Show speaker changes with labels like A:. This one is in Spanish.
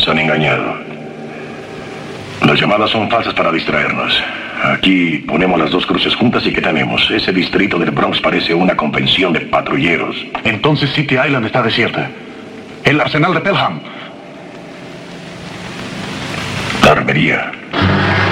A: Nos han engañado. Las llamadas son falsas para distraernos. Aquí ponemos las dos cruces juntas y ¿qué tenemos? Ese distrito del Bronx parece una convención de patrulleros.
B: Entonces City Island está desierta. El arsenal de Pelham.
A: La armería.